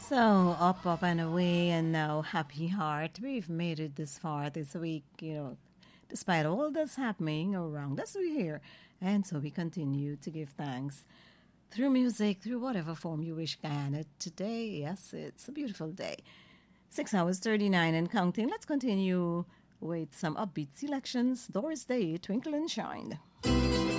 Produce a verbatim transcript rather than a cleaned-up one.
So, up, up, and away, and now happy heart. We've made it this far this week, you know, despite all that's happening around us, we're here. And so we continue to give thanks through music, through whatever form you wish, Guyana. Today, yes, it's a beautiful day. Six hours, thirty-nine and counting. Let's continue with some upbeat selections. Doris Day, Twinkle and Shine.